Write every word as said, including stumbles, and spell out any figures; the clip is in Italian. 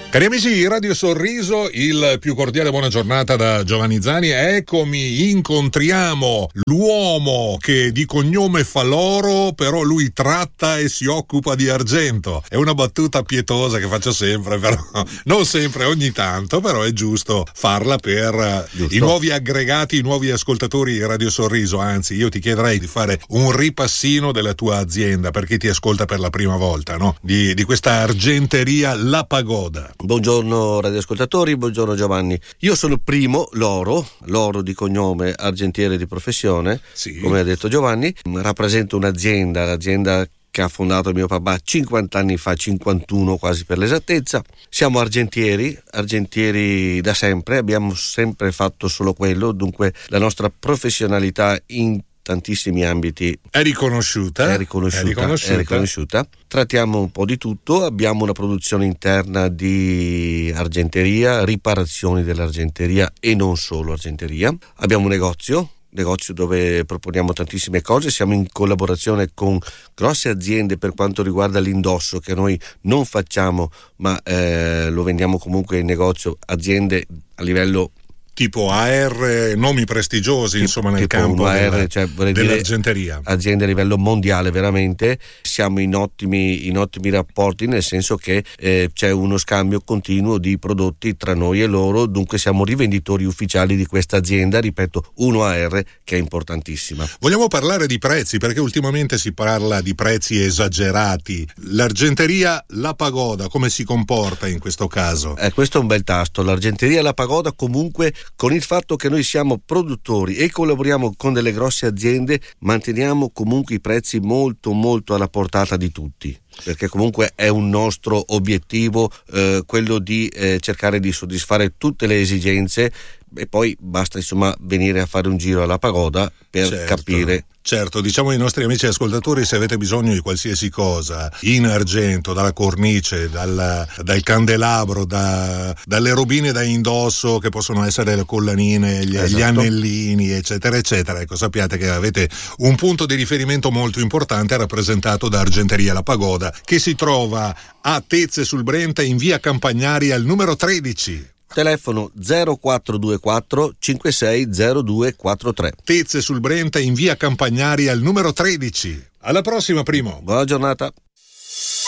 Cari amici, Radio Sorriso, il più cordiale buona giornata da Giovanni Zani. Eccomi, incontriamo l'uomo che di cognome fa l'oro, però lui tratta e si occupa di argento. È una battuta pietosa che faccio sempre, però non sempre, ogni tanto, però è giusto farla per giusto. I nuovi aggregati, i nuovi ascoltatori di Radio Sorriso. Anzi, io ti chiederei di fare un ripassino della tua azienda per chi ti ascolta per la prima volta, no? Di, di questa argenteria La Pagoda. Buongiorno radioascoltatori, buongiorno Giovanni. Io sono il primo, Loro, Loro di cognome, argentiere di professione, sì. Come ha detto Giovanni. Rappresento un'azienda, l'azienda che ha fondato mio papà cinquanta anni fa, cinquantuno quasi per l'esattezza. Siamo argentieri, argentieri da sempre, abbiamo sempre fatto solo quello, dunque la nostra professionalità in tantissimi ambiti è riconosciuta, è riconosciuta, è riconosciuta. È riconosciuta. Trattiamo un po' di tutto, abbiamo una produzione interna di argenteria, riparazioni dell'argenteria e non solo argenteria. Abbiamo un negozio, negozio dove proponiamo tantissime cose, siamo in collaborazione con grosse aziende per quanto riguarda l'indosso che noi non facciamo, ma eh, lo vendiamo comunque in negozio, aziende a livello tipo A R, nomi prestigiosi, tipo, insomma, nel campo A R, della, cioè, dell'argenteria. Dire, aziende a livello mondiale veramente. Siamo in ottimi, in ottimi rapporti, nel senso che eh, c'è uno scambio continuo di prodotti tra noi e loro, dunque siamo rivenditori ufficiali di questa azienda, ripeto, uno A R, che è importantissima. Vogliamo parlare di prezzi, perché ultimamente si parla di prezzi esagerati. L'argenteria La Pagoda, come si comporta in questo caso? Eh, questo è un bel tasto. L'argenteria La Pagoda comunque, con il fatto che noi siamo produttori e collaboriamo con delle grosse aziende, manteniamo comunque i prezzi molto molto alla portata di tutti, perché comunque è un nostro obiettivo eh, quello di eh, cercare di soddisfare tutte le esigenze, e poi basta insomma venire a fare un giro alla Pagoda per certo, capire. Certo, diciamo ai nostri amici ascoltatori, se avete bisogno di qualsiasi cosa in argento, dalla cornice, dal, dal candelabro, da, dalle robine da indosso che possono essere le collanine, gli, esatto. gli anellini, eccetera eccetera, ecco, sappiate che avete un punto di riferimento molto importante rappresentato da Argenteria La Pagoda, che si trova a Tezze sul Brenta in via Campagnari al numero tredici. Telefono zero quattro due quattro cinque sei zero due quattro tre. Tezze sul Brenta in via Campagnari al numero tredici. Alla prossima, primo. Buona giornata.